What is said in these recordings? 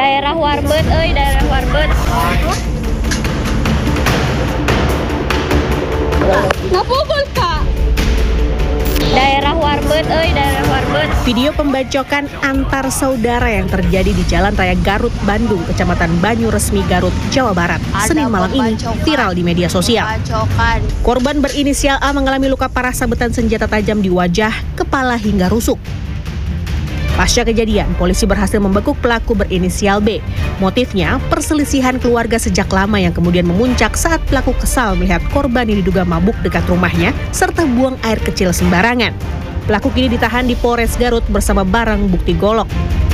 Daerah Warbet, daerah Warbet. Napukul ka? Daerah Warbet, daerah Warbet. Video pembacokan antar saudara yang terjadi di Jalan Raya Garut, Bandung, Kecamatan Banyuresmi, Garut, Jawa Barat, Senin malam ini viral di media sosial. Korban berinisial A mengalami luka parah sabetan senjata tajam di wajah, kepala hingga rusuk. Pasca kejadian, polisi berhasil membekuk pelaku berinisial B. Motifnya, perselisihan keluarga sejak lama yang kemudian memuncak saat pelaku kesal melihat korban yang diduga mabuk dekat rumahnya serta buang air kecil sembarangan. Pelaku kini ditahan di Polres Garut bersama barang bukti golok.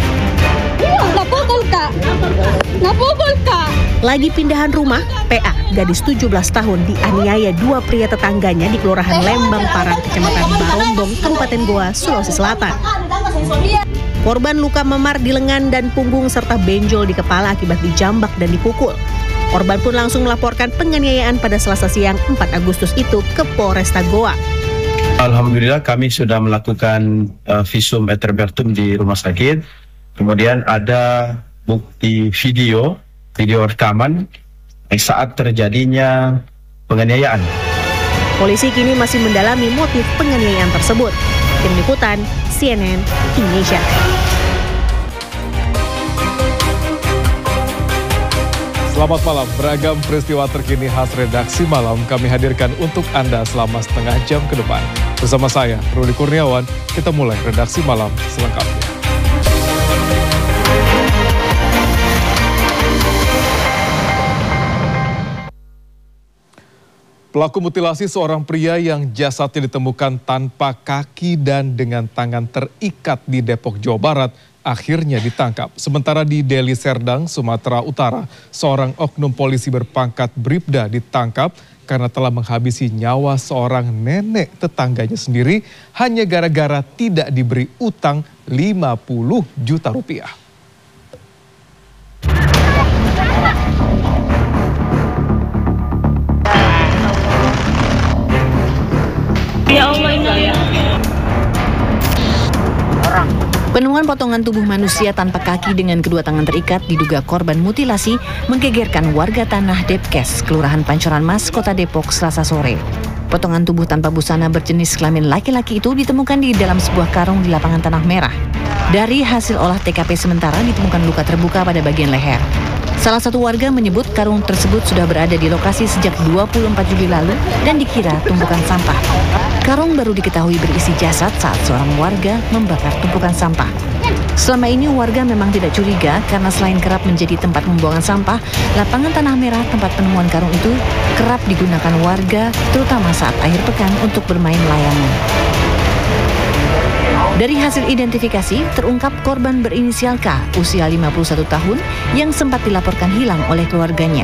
Napukul ka? Lagi pindahan rumah, PA, gadis 17 tahun, dianiaya dua pria tetangganya di Kelurahan Lembang Parang, Kecamatan Barombong, Kabupaten Goa, Sulawesi Selatan. Korban luka memar di lengan dan punggung serta benjol di kepala akibat dijambak dan dipukul. Korban pun langsung melaporkan penganiayaan pada Selasa siang 4 Agustus itu ke Polresta Goa. Alhamdulillah kami sudah melakukan visum et repertum di rumah sakit. Kemudian ada bukti video rekaman saat terjadinya penganiayaan. Polisi kini masih mendalami motif penganiayaan tersebut. Tim Liputan, CNN Indonesia. Selamat malam, beragam peristiwa terkini khas redaksi malam kami hadirkan untuk Anda selama setengah jam ke depan. Bersama saya, Ruli Kurniawan, kita mulai redaksi malam selengkapnya. Pelaku mutilasi seorang pria yang jasadnya ditemukan tanpa kaki dan dengan tangan terikat di Depok, Jawa Barat, akhirnya ditangkap. Sementara di Deli Serdang, Sumatera Utara, seorang oknum polisi berpangkat Bribda ditangkap karena telah menghabisi nyawa seorang nenek tetangganya sendiri hanya gara-gara tidak diberi utang 50 juta rupiah. Ya Allah, ini Penemuan potongan tubuh manusia tanpa kaki dengan kedua tangan terikat diduga korban mutilasi menggegerkan warga tanah Depkes, Kelurahan Pancoran Mas, Kota Depok, Selasa sore. Potongan tubuh tanpa busana berjenis kelamin laki-laki itu ditemukan di dalam sebuah karung di lapangan Tanah Merah. Dari hasil olah TKP sementara ditemukan luka terbuka pada bagian leher. Salah satu warga menyebut karung tersebut sudah berada di lokasi sejak 24 Juli lalu dan dikira tumpukan sampah. Karung baru diketahui berisi jasad saat seorang warga membakar tumpukan sampah. Selama ini warga memang tidak curiga karena selain kerap menjadi tempat pembuangan sampah, lapangan Tanah Merah tempat penemuan karung itu kerap digunakan warga terutama saat akhir pekan untuk bermain layangan. Dari hasil identifikasi, terungkap korban berinisial K, usia 51 tahun, yang sempat dilaporkan hilang oleh keluarganya.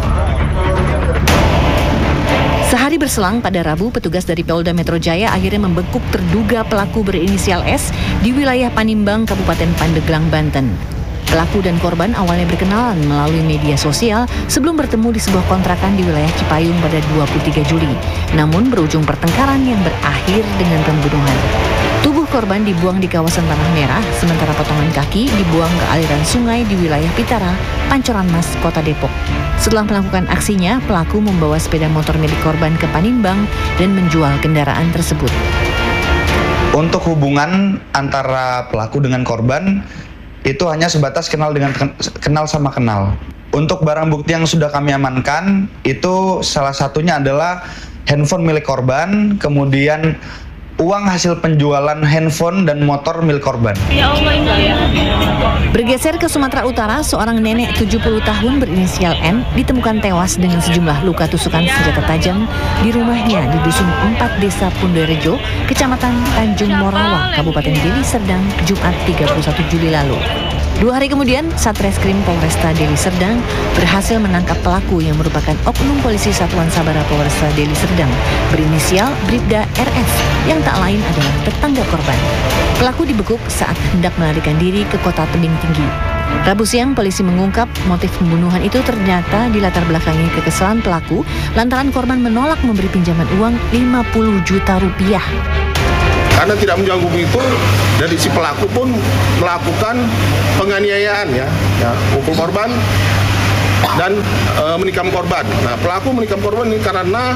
Sehari berselang pada Rabu, petugas dari Polda Metro Jaya akhirnya membekuk terduga pelaku berinisial S di wilayah Panimbang, Kabupaten Pandeglang, Banten. Pelaku dan korban awalnya berkenalan melalui media sosial sebelum bertemu di sebuah kontrakan di wilayah Cipayung pada 23 Juli. Namun berujung pertengkaran yang berakhir dengan pembunuhan. Tubuh korban dibuang di kawasan Tanah Merah, sementara potongan kaki dibuang ke aliran sungai di wilayah Pitara, Pancoran Mas, Kota Depok. Setelah melakukan aksinya, pelaku membawa sepeda motor milik korban ke Panimbang dan menjual kendaraan tersebut. Untuk hubungan antara pelaku dengan korban, itu hanya sebatas kenal sama kenal. Untuk barang bukti yang sudah kami amankan, itu salah satunya adalah handphone milik korban, kemudian uang hasil penjualan handphone dan motor milik korban. Ya Allah, ini Bergeser ke Sumatera Utara, seorang nenek 70 tahun berinisial N ditemukan tewas dengan sejumlah luka tusukan senjata tajam di rumahnya di Dusun 4 Desa Punderejo, Kecamatan Tanjung Morawa, Kabupaten Deli Serdang, Jumat 31 Juli lalu. 2 hari kemudian, Satreskrim Polresta Deli Serdang berhasil menangkap pelaku yang merupakan oknum polisi Satuan Sabara Polresta Deli Serdang berinisial Bribda RS yang tak lain adalah tetangga korban. Pelaku dibekuk saat hendak melarikan diri ke kota Tebing Tinggi. Rabu siang, polisi mengungkap motif pembunuhan itu ternyata dilatar belakangi kekesalan pelaku lantaran korban menolak memberi pinjaman uang 50 juta rupiah. Karena tidak menjawab itu, dari si pelaku pun melakukan penganiayaan ya. ya, pukul korban dan menikam korban. Nah, pelaku menikam korban ini karena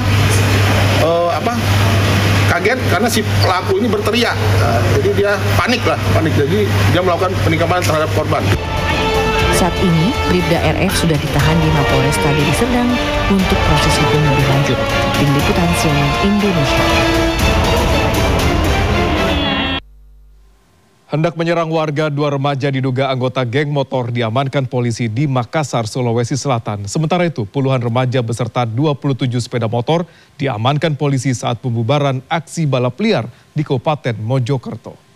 kaget karena si pelaku ini berteriak. Nah, jadi dia panik. Jadi dia melakukan penikaman terhadap korban. Saat ini, Bribda RF sudah ditahan di Mapolresta Deli Serdang untuk proses hukum lebih lanjut. Tim Liputan CNN Indonesia. Hendak menyerang warga, 2 remaja diduga anggota geng motor diamankan polisi di Makassar, Sulawesi Selatan. Sementara itu, puluhan remaja beserta 27 sepeda motor diamankan polisi saat pembubaran aksi balap liar di Kabupaten Mojokerto.